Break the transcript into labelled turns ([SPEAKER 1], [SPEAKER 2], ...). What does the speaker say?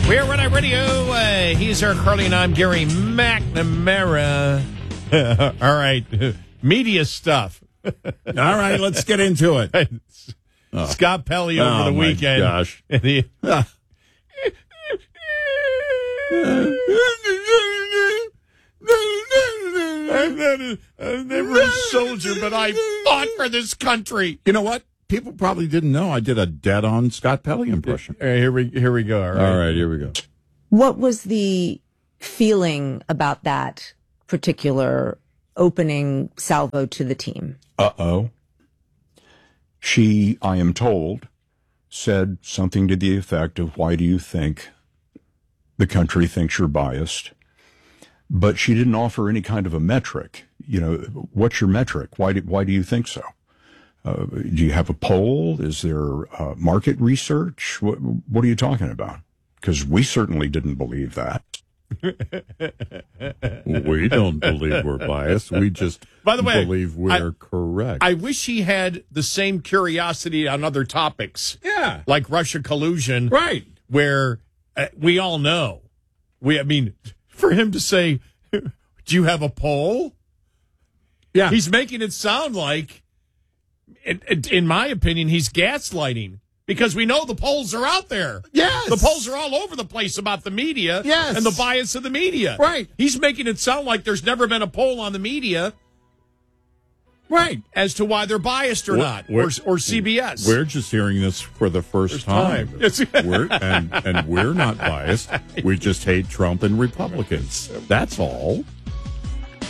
[SPEAKER 1] We're Red Eye Radio. He's Eric Carly, and I'm Gary McNamara. All right. Media stuff.
[SPEAKER 2] All right, let's get into it.
[SPEAKER 1] Scott Pelley over the weekend.
[SPEAKER 2] Gosh.
[SPEAKER 1] I'm never a soldier, but I fought for this country.
[SPEAKER 2] You know what? People probably didn't know I did a dead-on Scott Pelley impression.
[SPEAKER 1] All right, here we go. All
[SPEAKER 2] right, here we go.
[SPEAKER 3] What was the feeling about that particular opening salvo to the team?
[SPEAKER 4] Uh-oh. She, I am told, said something to the effect of, why do you think the country thinks you're biased? But she didn't offer any kind of a metric. You know, what's your metric? Why do you think so? Do you have a poll? Is there market research? What are you talking about? Because we certainly didn't believe that.
[SPEAKER 2] We don't believe we're biased. We just believe we're correct.
[SPEAKER 1] I wish he had the same curiosity on other topics.
[SPEAKER 2] Yeah.
[SPEAKER 1] Like Russia collusion.
[SPEAKER 2] Right.
[SPEAKER 1] Where we all know. I mean, for him to say, do you have a poll?
[SPEAKER 2] Yeah.
[SPEAKER 1] He's making it sound like, in my opinion, he's gaslighting. Because we know the polls are out there.
[SPEAKER 2] Yes.
[SPEAKER 1] The polls are all over the place about the media.
[SPEAKER 2] Yes.
[SPEAKER 1] And the bias of the media.
[SPEAKER 2] Right.
[SPEAKER 1] He's making it sound like there's never been a poll on the media.
[SPEAKER 2] Right.
[SPEAKER 1] As to why they're biased or not. Or CBS.
[SPEAKER 2] We're just hearing this for the first time. and we're not biased. We just hate Trump and Republicans. That's all.